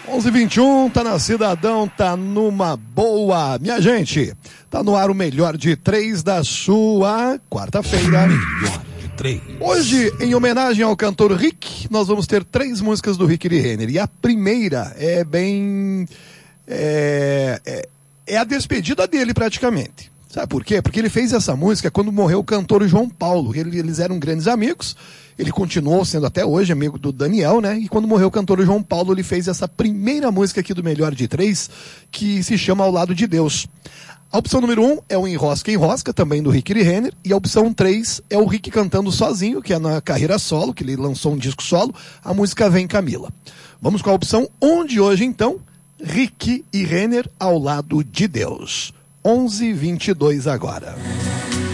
11h21, tá na Cidadão, tá numa boa. Minha gente, tá no ar o melhor de três da sua quarta-feira. Melhor de três. Hoje, em homenagem ao cantor Rick, nós vamos ter 3 músicas do Rick Renner. E a primeira é bem... É a despedida dele, praticamente. Sabe por quê? Porque ele fez essa música quando morreu o cantor João Paulo. Eles eram grandes amigos. Ele continuou sendo até hoje amigo do Daniel, né? E quando morreu o cantor João Paulo, ele fez essa primeira música aqui do Melhor de Três, que se chama Ao Lado de Deus. A opção número 1 é o Enrosca Enrosca, também do Rick Renner. E a opção 3 é o Rick cantando sozinho, que é na carreira solo, que ele lançou um disco solo. A música Vem Camila. Vamos com a opção 1 de hoje, então. Rick e Renner, Ao Lado de Deus. 11h22 agora.